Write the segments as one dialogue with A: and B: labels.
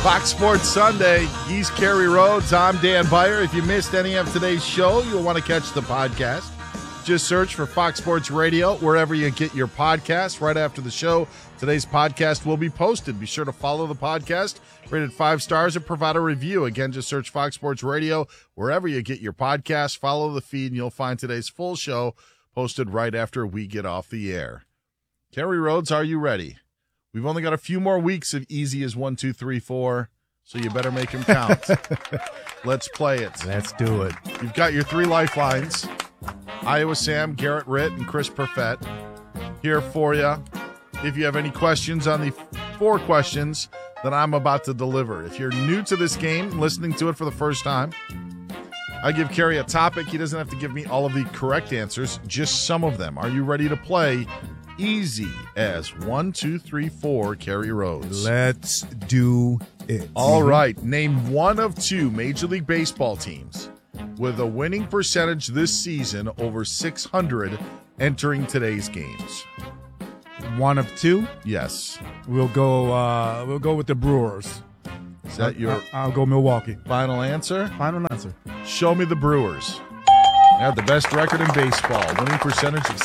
A: Fox Sports Sunday. He's Kerry Rhodes. I'm Dan Beyer. If you missed any of today's show, you'll want to catch the podcast. Just search for Fox Sports Radio wherever you get your podcasts. Right after the show, today's podcast will be posted. Be sure to follow the podcast, rate it 5 stars, and provide a review. Again, just search Fox Sports Radio wherever you get your podcasts. Follow the feed, and you'll find today's full show posted right after we get off the air. Kerry Rhodes, are you ready? We've only got a few more weeks of easy as 1, 2, 3, 4, so you better make them count. Let's play it.
B: Let's do it.
A: You've got your 3 lifelines. Iowa Sam, Garrett Ritt, and Chris Perfett here for you. If you have any questions on the 4 questions that I'm about to deliver. If you're new to this game, listening to it for the first time, I give Kerry a topic. He doesn't have to give me all of the correct answers, just some of them. Are you ready to play easy as 1, 2, 3, 4, Kerry Rhodes?
B: Let's do it.
A: All right. Name one of 2 Major League Baseball teams with a winning percentage this season over 600 entering today's games.
B: One of 2.
A: Yes.
B: We'll go with the Brewers.
A: Is that your
B: I'll go Milwaukee.
A: final answer?
B: Final answer.
A: Show me the Brewers. They have the best record in baseball. Winning percentage of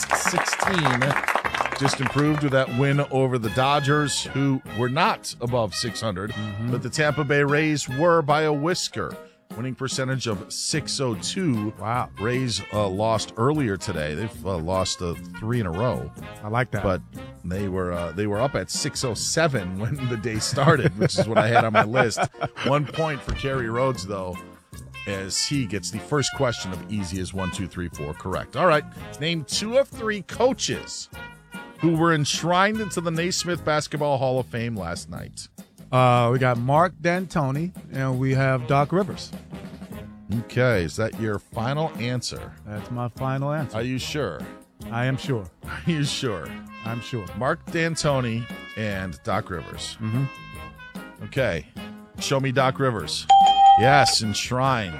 A: .616. Just improved with that win over the Dodgers, who were not above 600. But the Tampa Bay Rays were by a whisker. Winning percentage of .602.
B: Wow.
A: Rays lost earlier today. They've lost 3 in a row.
B: I like that.
A: But they were up at .607 when the day started, which is what I had on my list. 1 point for Kerry Rhodes, though, as he gets the first question of easy as 1, 2, 3, 4 correct. All right. Name 2 of 3 coaches who were enshrined into the Naismith Basketball Hall of Fame last night.
B: We got Mark D'Antoni, and we have Doc Rivers.
A: Okay. Is that your final answer?
B: That's my final answer.
A: Are you sure?
B: I am sure.
A: Are you sure?
B: I'm sure.
A: Mark D'Antoni and Doc Rivers.
B: Mm-hmm.
A: Okay. Show me Doc Rivers. Yes, enshrined.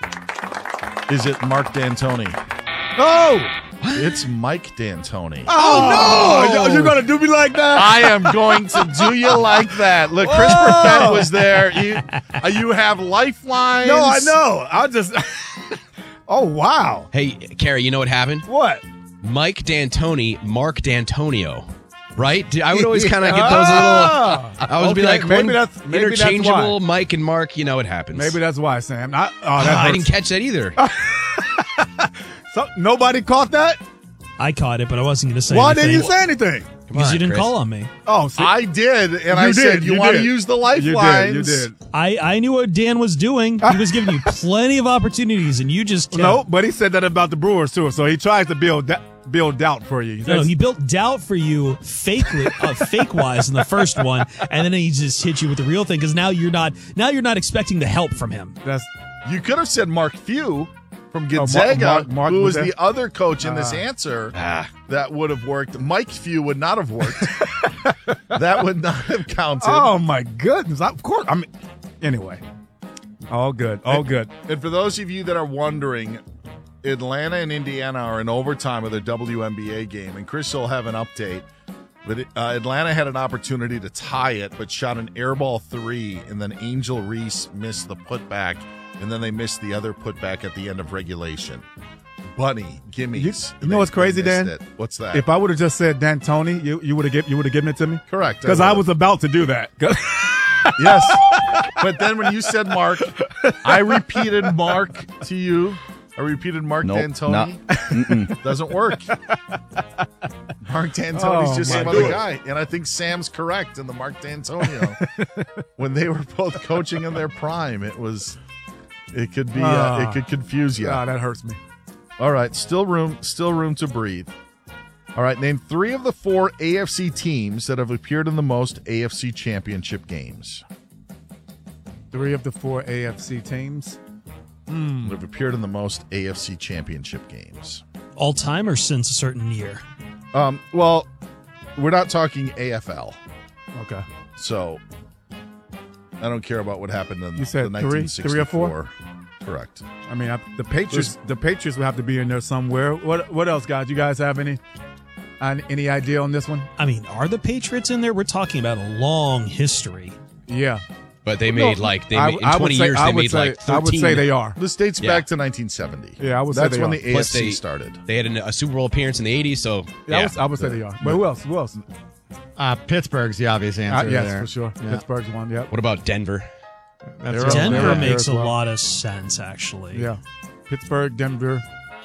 A: Is it Mark D'Antoni?
B: Oh!
A: It's Mike D'Antoni.
B: Oh, no! You're going to do me like that?
A: I am going to do you like that. Look, Chris Perfett was there. You have lifelines.
B: No, I know. I'll just... Oh, wow.
C: Hey, Kerry, you know what happened?
B: What?
C: Mike D'Antoni, Mark D'Antonio. Right? I would always kind of get those little... I would be like,
B: maybe
C: one
B: that's
C: interchangeable,
B: why.
C: Mike and Mark, you know what happens.
B: Maybe that's why, Sam. I
C: didn't catch that either.
B: So, nobody caught that?
D: I caught it, but I wasn't going to say
B: Why
D: anything.
B: didn't you say anything?
D: Because you didn't
C: Chris.
D: call on me.
B: Oh, see?
A: I did, and I
B: You
A: said,
B: did,
A: you
B: you
A: want to
B: did.
A: use the lifelines.
B: You did.
D: I knew what Dan was doing. He was giving you ply of opportunities, and you just kept.
B: No, but he said that about the Brewers, too. So he tries to build doubt for you.
D: No, he built doubt for you fake-wise in the first one, and then he just hit you with the real thing because now you're not expecting the help from him.
A: You could have said Mark Few from Gonzaga,
B: Mark
A: who was
B: there?
A: the other coach in this answer. That would have worked. Mike Few would not have worked. That would not have counted.
B: Oh, my goodness. Of course. I mean, anyway. All good. All good.
A: And for those of you that are wondering, Atlanta and Indiana are in overtime of their WNBA game, and Chris will have an update. But Atlanta had an opportunity to tie it, but shot an airball 3, and then Angel Reese missed the putback, and then they missed the other putback at the end of regulation. Bunny, gimmies.
B: You know what's crazy,
A: They missed
B: Dan?
A: it. What's that?
B: If I would have just said D'Antoni, you would have given it to me?
A: Correct.
B: Because I was about to do that.
A: Yes. But then when you said Mark, I repeated Mark to you. I repeated Mark D'Antoni. Doesn't work. Mark D'Antoni's just some other guy. And I think Sam's correct in the Mark D'Antonio. When they were both coaching in their prime, it could confuse you.
B: God, that hurts me.
A: All right, still room to breathe. All right, name 3 of the 4 AFC teams that have appeared in the most AFC championship games.
B: 3 of the 4 AFC teams.
A: That have appeared in the most AFC championship games.
D: All time or since a certain year?
A: Well, we're not talking AFL.
B: Okay.
A: So I don't care about what happened in
B: You said
A: the
B: three?
A: 1964.
B: 3 or 4?
A: Correct.
B: I mean, the Patriots will have to be in there somewhere. What else, guys? You guys have any idea on this one?
D: I mean, are the Patriots in there? We're talking about a long history.
B: Yeah.
C: But they made in 20 years they made like 13.
B: I would say they are.
A: This dates back to 1970.
B: Yeah, I would say
A: that's
B: they
A: when
B: are.
A: the
C: Plus
A: AFC started.
C: They had a Super Bowl appearance in the 80s, so
B: I would say they are. But who else? Who else?
E: Pittsburgh's the obvious answer
B: Yes,
E: there.
B: for sure.
E: Yeah.
B: Pittsburgh's one. Yep.
C: What about Denver?
E: That's
B: They're
D: Denver
B: up there
D: makes
B: as
D: a
B: well.
D: lot of sense, actually.
B: Yeah. Pittsburgh, Denver.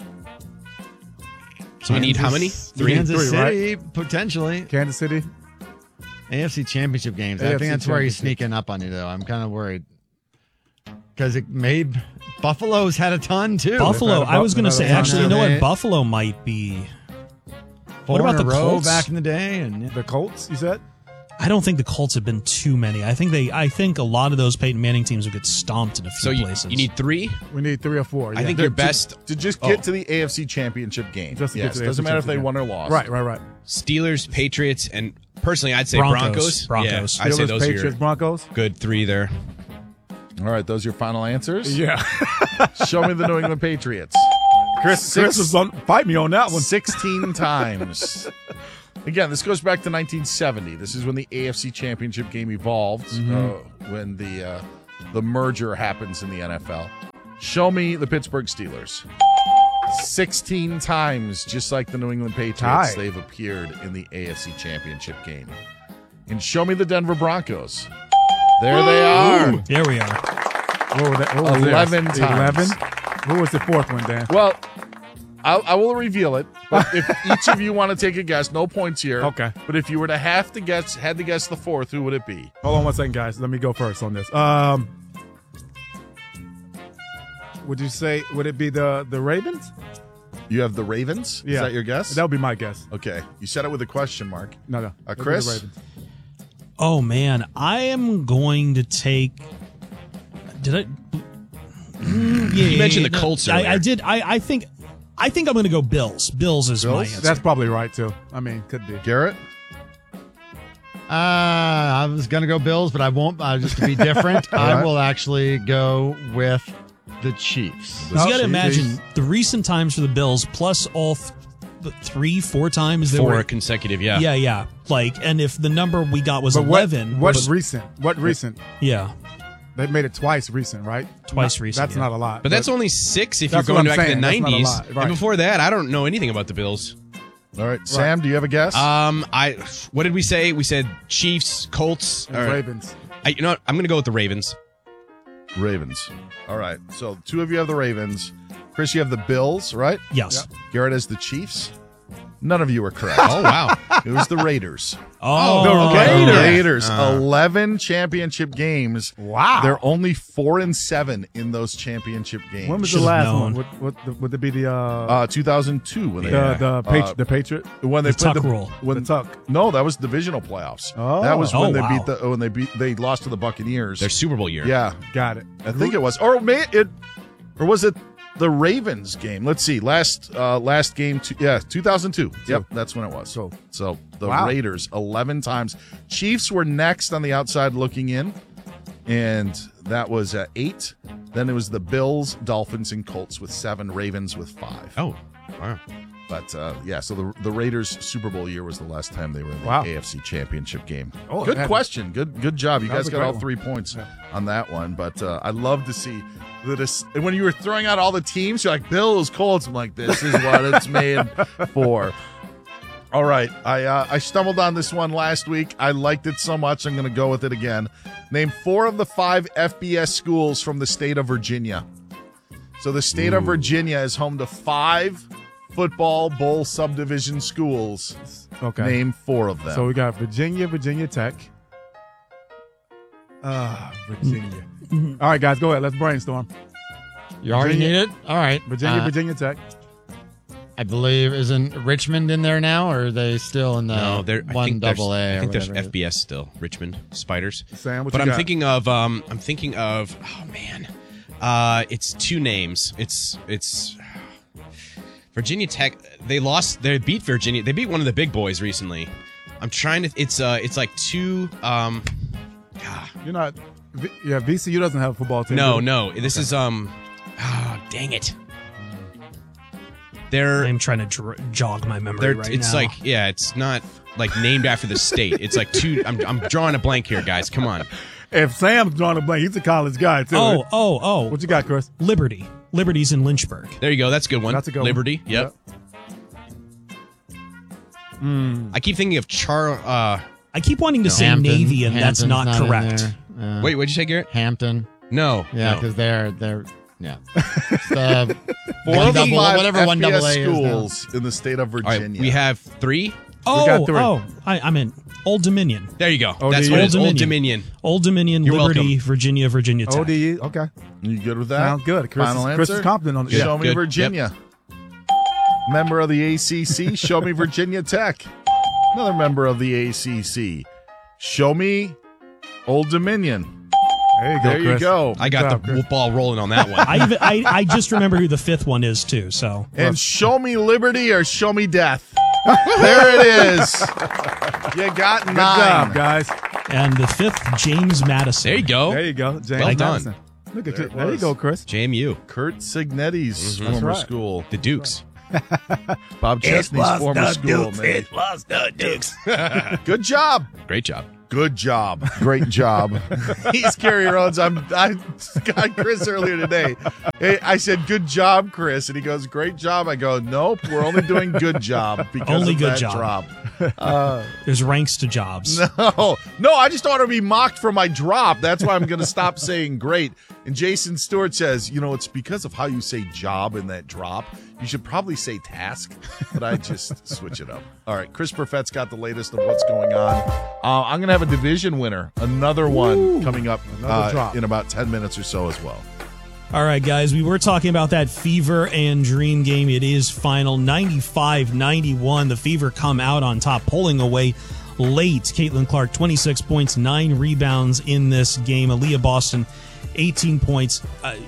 C: So we need how many?
E: Kansas
B: Three, right?
E: City, potentially.
B: Kansas City.
E: AFC Championship games. I
B: AFC
E: think that's where he's
B: Championship.
E: sneaking up on you, though. I'm kind of worried. Because it made Buffalo's had a ton, too.
D: Buffalo, I was going to say, actually, you know what?
E: They-
D: Buffalo might be.
E: Four
D: What about
E: in a
D: the
E: row
D: Colts?
E: back in the day? And
B: The Colts, you said?
D: I don't think the Colts have been too many. I think a lot of those Peyton Manning teams would get stomped in a few
C: So you
D: places.
C: need 3?
B: We need 3 or 4.
C: I
B: yeah.
C: think your best
A: To just get to the AFC Championship game.
B: Just to get
A: Yes,
B: to the
A: doesn't
B: AFC
A: matter if they
B: Championship
A: won
B: game.
A: or lost.
B: Right.
C: Steelers, Patriots, and personally I'd say
D: Broncos.
C: Broncos. Yeah, I'd say
B: Steelers,
C: those are
B: Patriots,
C: your
B: Broncos.
C: good 3 there.
A: All right, those are your final answers?
B: Yeah.
A: Show me the New England Patriots.
B: Chris was on, fight me on that one.
A: 16 times. Again, this goes back to 1970. This is when the AFC Championship game evolved, when the merger happens in the NFL. Show me the Pittsburgh Steelers. 16 times, just like the New England Patriots,
B: Tie.
A: they've appeared in the AFC Championship game. And show me the Denver Broncos. There they are.
D: There we are.
B: What was
A: 11
B: theirs?
A: times.
B: 11? What was the fourth one, Dan?
A: Well, I will reveal it, but if each of you want to take a guess, no points here.
B: Okay.
A: But if you were to had to guess the fourth, who would it be?
B: Hold on 1 second, guys. Let me go first on this. Would it be the Ravens?
A: You have the Ravens?
B: Yeah.
A: Is that your guess?
B: That would be my guess.
A: Okay. You said it with a question mark.
B: No. It'd be
A: Chris?
B: the Ravens.
D: Oh man, I am going to take. Did I?
C: You mentioned the Colts earlier.
D: I did. I think I'm going to go Bills. Bills is my answer.
B: That's probably right, too. I mean, could be.
A: Garrett?
E: I was going to go Bills, but I won't. Just to be different,
A: All
E: I
A: right.
E: will actually go with the Chiefs.
D: You got to
B: Chiefs.
D: imagine the recent times for the Bills, plus all 3-4 times they
C: 4
D: were.
C: consecutive, yeah.
D: Yeah. Like, and if the number we got was
B: But
D: 11,
B: What's recent? What recent?
D: yeah,
B: They made it twice recent, right?
D: Twice recent,
B: That's
D: yeah.
B: not a lot.
C: But that's only 6 if you're
B: That's what
C: going
B: I'm
C: back
B: saying.
C: to the
B: That's not a
C: 90s.
B: lot, right.
C: And before that, I don't know anything about the Bills.
A: All right. Sam, do you have a guess?
C: What did we say? We said Chiefs, Colts.
B: And
C: All right.
B: Ravens.
C: You know what? I'm going to go with the Ravens.
A: Ravens. All right. So 2 of you have the Ravens. Chris, you have the Bills, right?
D: yes.
A: Garrett has the Chiefs. None of you are correct.
C: Oh, wow.
A: It was the Raiders.
D: Oh,
B: the Raiders.
A: Raiders. 11 championship games.
B: Wow.
A: They're only 4-7 in those championship games.
B: When was the
D: Should've
B: last
D: known.
B: one? Would it be the
A: 2002 when they
B: the Patriot?
A: when they
D: The
A: played
D: Tuck rule.
A: When
B: The Tuck.
A: No, that was divisional playoffs.
B: Oh.
A: That was when
D: Oh,
A: they
D: wow.
A: they lost to the Buccaneers.
C: Their Super Bowl year.
A: Yeah,
B: Got it.
A: I think it was. Or was it the Ravens game? Let's see. Last game 2002. Yep, that's when it was. So the
B: Wow.
A: Raiders 11 times. Chiefs were next on the outside looking in, and that was 8. Then it was the Bills, Dolphins, and Colts with 7. Ravens with 5.
C: Oh, wow.
A: But so the Raiders Super Bowl year was the last time they were in the
B: Wow.
A: AFC Championship game.
B: Oh,
A: Good
B: that-
A: question. Good job. You
B: That was
A: guys
B: a
A: got all
B: great
A: 3 points on that one. But I love to see that. And when you were throwing out all the teams, you're like Bills, Colts. I'm like, this is what it's made for. All right, I stumbled on this one last week. I liked it so much, I'm going to go with it again. Name 4 of the 5 FBS schools from the state of Virginia. So the state of Virginia is home to 5 football bowl subdivision schools.
B: Okay.
A: Name 4 of them.
B: So we got Virginia Tech. Virginia. All right, guys, go ahead. Let's brainstorm.
E: You already
B: Virginia-
E: need it? All right.
B: Virginia Tech.
E: I believe, isn't Richmond in there now, or are they still in the
C: No, they're I think there's-
E: AA?
C: I think
E: or
C: there's
E: whatever?
C: FBS still. Richmond Spiders.
B: Sam, what
C: But
B: you
C: I'm
B: got?
C: thinking of. Oh man, it's 2 names. It's Virginia Tech. They beat Virginia. They beat one of the big boys recently. I'm trying to. It's like 2.
B: You're not. Yeah, VCU doesn't have a football team.
C: No,
B: do they?
C: no. This is dang it.
D: I'm trying to jog my memory right
C: it's
D: now.
C: it's not like named after the state. It's like 2. I'm drawing a blank here, guys. Come on.
B: If Sam's drawing a blank, he's a college guy too.
D: Oh.
B: What you got, Chris?
D: Liberty. Liberty's in Lynchburg.
C: There you go. That's a good one.
B: That's a good one.
C: Liberty. Yep. I keep thinking of
D: I keep wanting to say
E: Hampton.
D: Navy, and that's
E: Hampton's
D: not
E: in
D: correct.
E: there.
C: Wait, what'd you say, Garrett?
E: Hampton.
C: No.
E: Yeah,
C: no.
E: because they're yeah. The
A: 4 of the 5
E: whatever one double
A: FBS
E: A is now.
A: schools in the state of
C: All
A: Virginia.
C: right, we have 3.
B: got 3.
D: I meant Old Dominion.
C: There you go.
B: Oh,
C: That's
B: do
C: what
B: you?
C: it is. Old Dominion.
D: Old Dominion,
C: You're
D: Liberty,
C: welcome.
D: Virginia Tech.
B: ODE. Okay.
A: You good with that?
B: Sounds good.
A: Final
B: Chris
A: answer?
B: is confident on the
A: Show me
C: good.
A: Virginia. Member of the ACC, show me Virginia Tech. Another member of the ACC, show me Old Dominion.
B: There you go,
A: There you
B: Chris.
A: go.
C: I got
B: Good job,
C: the
B: Chris.
C: ball rolling on that one.
D: I just remember who the 5th one is too. So
A: And show me liberty or show me death. There it is. You got 9.
B: Good job, guys.
D: and the 5th James Madison.
C: There you go.
B: There you go. James
C: Well done.
B: Madison. Look at
A: There
B: you.
A: it
B: There you
A: was.
B: go, Chris.
C: JMU.
A: Kurt Signetti's
C: Mhm.
A: former
B: That's right.
A: school.
C: The Dukes.
A: Bob Chesney's former school. Man.
C: was the Dukes.
A: Good job.
C: Great job.
A: Good job. Great job. He's Kerry Rhodes. I got Chris earlier today. Hey, I said, good job, Chris. And he goes, great job. I go, nope, we're only doing good job because
D: Only
A: of
D: good
A: that
D: job.
A: drop.
D: There's ranks to jobs.
A: No, I just don't want to be mocked for my drop. That's why I'm going to stop saying great. And Jason Stewart says, it's because of how you say job in that drop. You should probably say task, but I just switch it up. All right, Chris Perfett's got the latest of what's going on. I'm going to have a division winner, another one coming up
B: Another drop.
A: in about 10 minutes or so as well.
D: All right, guys, we were talking about that Fever and Dream game. It is final 95-91. The Fever come out on top, pulling away late. Caitlin Clark, 26 points, 9 rebounds in this game. Aaliyah Boston, 18 points,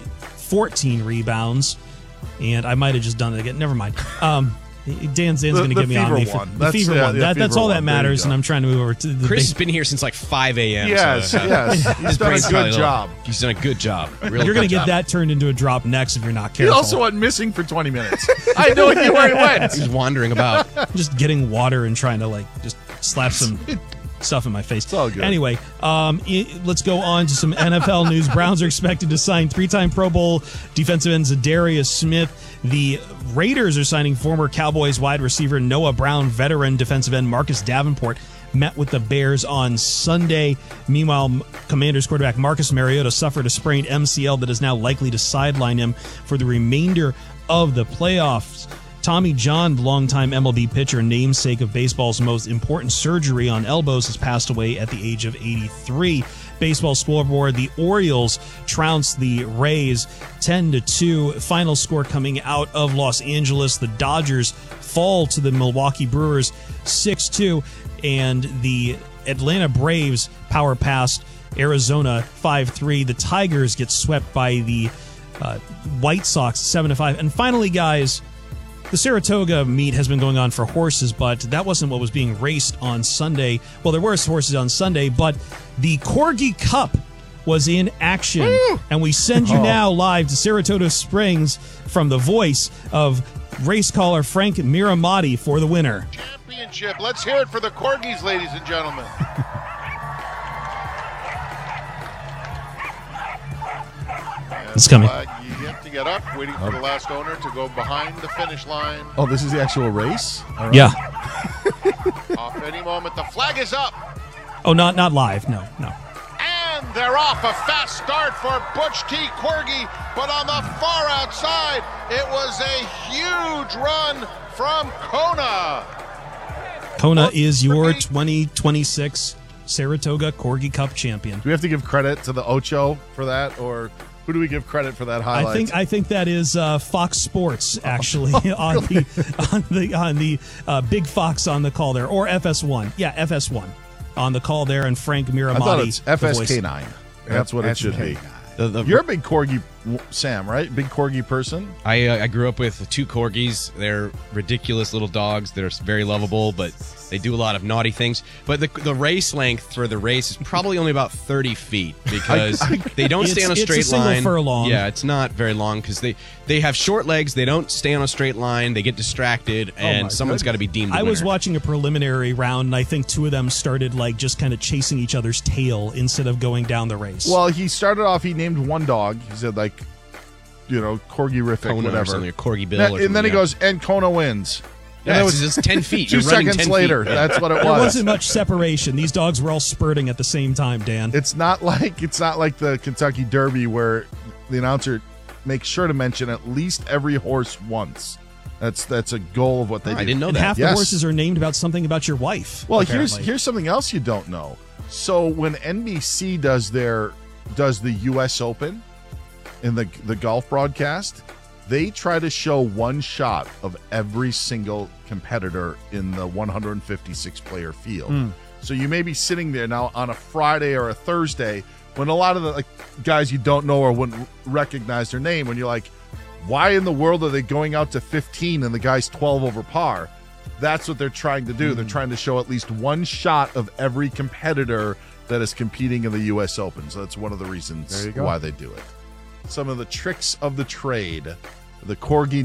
D: 14 rebounds. And I might have just done it again. Never mind. Dan's going to get me on me.
A: Fever one.
D: The Fever one. That's
A: Fever
D: all
A: one.
D: that
A: There you
D: matters,
A: go.
D: and I'm trying to move over to the
C: Chris
D: big-
C: has been here since like 5 a.m.
A: Yes,
C: so,
A: yes. He's done a
C: brain's probably
A: good job.
C: He's done a good job. Really
D: You're going
C: good
D: to get
C: job.
D: that turned into a drop next if you're not
A: He
D: careful.
A: also went missing for 20 minutes. I had no idea where he went.
C: He's wandering about.
D: Just getting water and trying to just slap some stuff in my face. It's
A: all good.
D: Anyway, let's go on to some NFL news. Browns are expected to sign 3-time Pro Bowl defensive end Zadarius Smith. The Raiders are signing former Cowboys wide receiver Noah Brown. Veteran defensive end Marcus Davenport met with the Bears on Sunday. Meanwhile, Commanders quarterback Marcus Mariota suffered a sprained MCL that is now likely to sideline him for the remainder of the playoffs. Tommy John, the longtime MLB pitcher, namesake of baseball's most important surgery on elbows, has passed away at the age of 83. Baseball scoreboard, the Orioles trounced the Rays 10-2. Final score coming out of Los Angeles. The Dodgers fall to the Milwaukee Brewers 6-2. And the Atlanta Braves power past Arizona 5-3. The Tigers get swept by the White Sox 7-5. And finally, guys, the Saratoga meet has been going on for horses, but that wasn't what was being raced on Sunday. Well, there were horses on Sunday, but the Corgi Cup was in action.
A: Woo!
D: And we send you now live to Saratoga Springs from the voice of race caller Frank Miramati for the winner.
F: Championship. Let's hear it for the Corgis, ladies and gentlemen.
D: It's coming.
F: You have to get up, waiting for the last owner to go behind the finish line.
A: Oh, this is the actual race? All right.
D: Yeah.
F: Off any moment. The flag is up.
D: Oh, not live. No.
F: And they're off. A fast start for Butch T. Corgi, but on the far outside, it was a huge run from Kona.
D: Kona is your 2026 Saratoga Corgi Cup champion.
A: Do we have to give credit to the Ocho for that, or who do we give credit for that highlight?
D: I think that is Fox Sports actually on the Big Fox on the call there, or FS1. Yeah, FS1 on the call there, and Frank Miramati.
A: I thought it's
D: the voice.
A: FSK9. That's what it should be.
C: The-
A: You're a big Corgi, Sam, right? Big Corgi person?
C: I grew up with 2 corgis. They're ridiculous little dogs. They're very lovable, but They do a lot of naughty things. But the race length for the race is probably only about 30 feet because they don't stay on a straight
D: it's a single
C: line.
D: furlong.
C: Yeah, it's not very long because they have short legs. They don't stay on a straight line. They get distracted, and someone's got to be deemed the
D: I was
C: winner.
D: watching a preliminary round, and I think two of them started like just kind of chasing each other's tail instead of going down the race.
A: Well, he started off, he named one dog. He said, like, Corgi-rific,
C: Kona
A: whatever.
C: or something, or Corgi Bill.
A: And then he goes, and Kona wins.
C: Yeah,
A: And it
C: it's
A: was
C: 10 feet.
A: 2
C: You're running
A: seconds
C: 10
A: later.
C: feet.
A: That's what it
D: there
A: was.
D: wasn't much separation. These dogs were all spurting at the same time, Dan.
A: It's not like the Kentucky Derby where the announcer makes sure to mention at least every horse once. That's a goal of what they do.
C: I didn't know
D: And
C: that.
D: half the
A: Yes.
D: horses are named about something about your wife.
A: Well,
D: apparently.
A: here's something else you don't know. So when NBC does the U.S. Open in the golf broadcast, they try to show one shot of every single competitor in the 156-player field. So you may be sitting there now on a Friday or a Thursday when a lot of the guys you don't know or wouldn't recognize their name, when you're like, why in the world are they going out to 15 and the guy's 12 over par? That's what they're trying to do. They're trying to show at least one shot of every competitor that is competing in the U.S. Open. So that's one of the reasons why they do it. Some of the tricks of the trade. The Corgi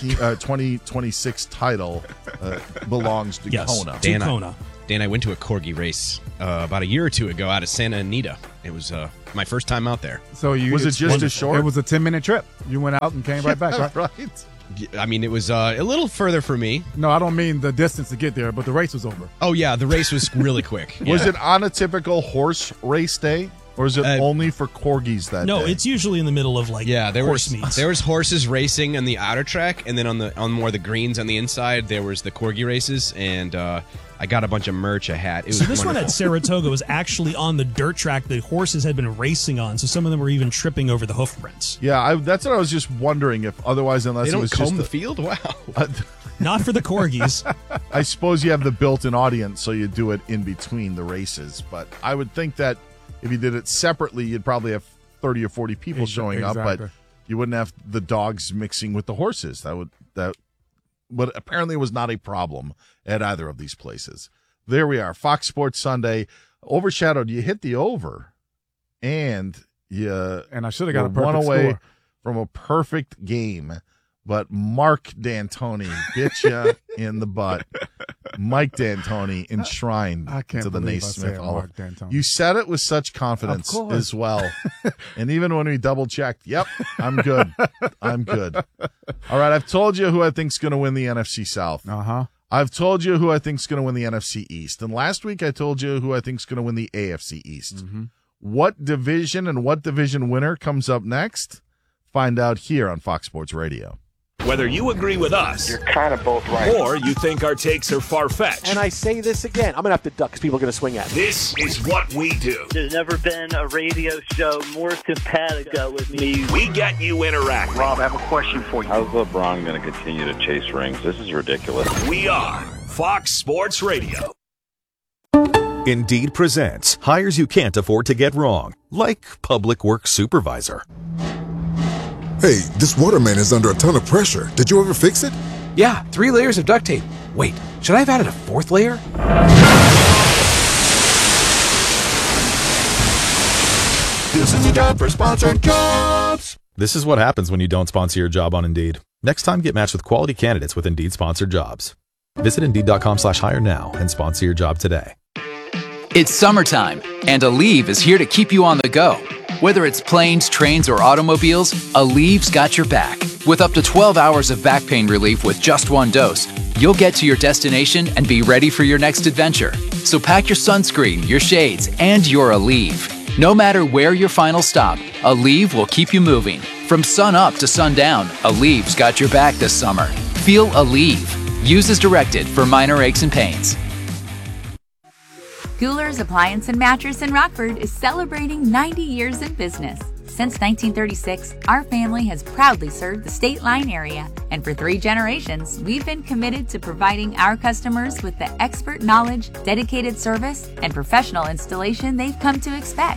A: 2026 title belongs to Kona.
D: to Kona.
C: Dan, I went to a Corgi race about a year or two ago out of Santa Anita. It was my first time out there.
B: So
A: Was it just as short?
B: It was a 10-minute trip. You went out and came right back, right?
A: Right.
C: I mean, it was a little further for me.
B: No, I don't mean the distance to get there, but the race was over.
C: Oh, yeah, the race was really quick.
A: Was
C: Yeah.
A: it on a typical horse race day? Or is it only for corgis that
D: No,
A: day?
D: it's usually in the middle of horse meets.
C: There was horses racing on the outer track, and then on more of the greens on the inside, there was the Corgi races, and I got a bunch of merch, a hat. It was
D: So this one
C: wonderful.
D: at Saratoga was actually on the dirt track the horses had been racing on, so some of them were even tripping over the hoof prints.
A: Yeah, that's what I was just wondering if otherwise, unless
C: They
A: it
C: don't
A: was
C: comb
A: just
C: the field? Wow.
D: Not for the corgis.
A: I suppose you have the built-in audience, so you do it in between the races. But I would think that if you did it separately, you'd probably have 30 or 40 people showing up, but you wouldn't have the dogs mixing with the horses. But apparently it was not a problem at either of these places. There we are, Fox Sports Sunday. Overshadowed, you hit the over, and
B: I should have got a perfect
A: one away
B: score.
A: from a perfect game. But Mark D'Antoni bit you in the butt. Mike D'Antoni enshrined
B: I can't
A: to the
B: believe I
A: Naismith
B: said
A: Hall.
B: Mark D'Antoni.
A: You said it with such confidence
B: Of course.
A: as well. And even when we double checked, yep, I'm good. I'm good. All right, I've told you who I think's going to win the NFC South.
B: Uh-huh.
A: I've told you who I think's going to win the NFC East. And last week I told you who I think's going to win the AFC East.
B: Mm-hmm.
A: What division and what division winner comes up next? Find out here on Fox Sports Radio.
G: Whether you agree with us,
F: You're kind of both right.
G: or you think our takes are far-fetched,
H: And I say this again, I'm going to have to duck because people are going to swing at me.
G: this is what we do.
I: There's never been a radio show more simpatico with me.
G: We get you interacting.
F: Rob, I have a question for you.
J: How's LeBron going to continue to chase rings? This is ridiculous.
G: We are Fox Sports Radio.
K: Indeed presents hires you can't afford to get wrong, like public works supervisor.
L: Hey, this waterman is under a ton of pressure. Did you ever fix it?
M: Yeah, 3 layers of duct tape. Wait, should I have added a 4th layer?
L: This is a job for sponsored jobs.
K: This is what happens when you don't sponsor your job on Indeed. Next time, get matched with quality candidates with Indeed sponsored jobs. Visit Indeed.com/hire now and sponsor your job today.
N: It's summertime, and Aleve is here to keep you on the go. Whether it's planes, trains, or automobiles, Aleve's got your back. With up to 12 hours of back pain relief with just 1 dose, you'll get to your destination and be ready for your next adventure. So pack your sunscreen, your shades, and your Aleve. No matter where your final stop, Aleve will keep you moving. From sun up to sundown, Aleve's got your back this summer. Feel Aleve. Use as directed for minor aches and pains.
O: Guler's Appliance and Mattress in Rockford is celebrating 90 years in business. Since 1936, our family has proudly served the State Line area, and for 3 generations, we've been committed to providing our customers with the expert knowledge, dedicated service, and professional installation they've come to expect.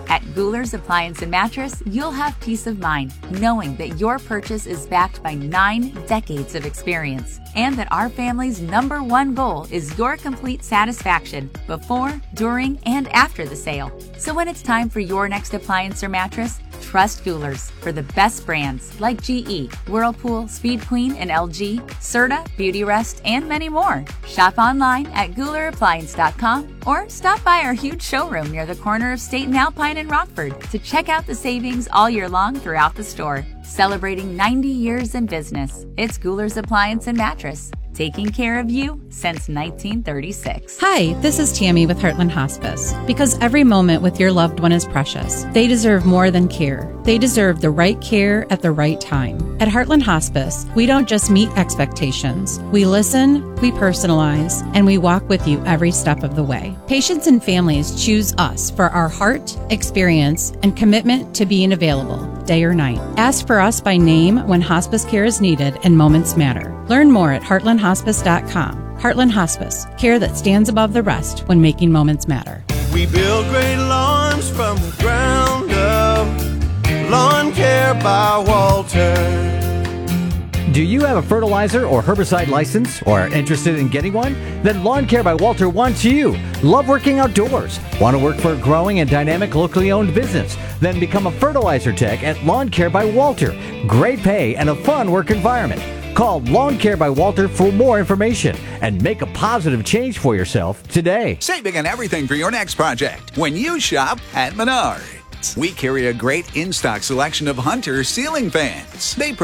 O: At Goular's Appliance and Mattress, you'll have peace of mind knowing that your purchase is backed by 9 decades of experience and that our family's #1 goal is your complete satisfaction before, during, and after the sale. So when it's time for your next appliance or mattress, trust Goular's for the best brands like GE, Whirlpool, Speed Queen, and LG, Serta, Beautyrest, and many more. Shop online at GoularAppliance.com or stop by our huge showroom near the corner of State and Alpine in Rockford to check out the savings all year long throughout the store. Celebrating 90 years in business, it's Goular's Appliance and Mattress, taking care of you since 1936.
P: Hi, this is Tammy with Heartland Hospice. Because every moment with your loved one is precious, they deserve more than care. They deserve the right care at the right time. At Heartland Hospice, we don't just meet expectations. We listen, we personalize, and we walk with you every step of the way. Patients and families choose us for our heart, experience, and commitment to being available, day or night. Ask for us by name when hospice care is needed and moments matter. Learn more at heartlandhospice.com. Heartland Hospice, care that stands above the rest when making moments matter.
Q: We build great lawns from the ground up. Lawn Care by Walter.
R: Do you have a fertilizer or herbicide license or are interested in getting one? Then Lawn Care by Walter wants you. Love working outdoors? Want to work for a growing and dynamic locally owned business? Then become a fertilizer tech at Lawn Care by Walter. Great pay and a fun work environment. Call Lawn Care by Walter for more information and make a positive change for yourself today.
S: Saving on everything for your next project when you shop at Menards. We carry a great in-stock selection of Hunter ceiling fans. They